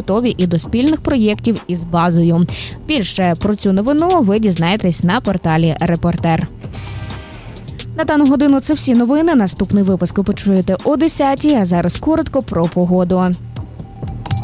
готові і до спільних проєктів із базою. Більше про цю новину ви дізнаєтесь на порталі «Репортер». На дану годину це всі новини. Наступний випуск ви почуєте о 10-й, а зараз коротко про погоду.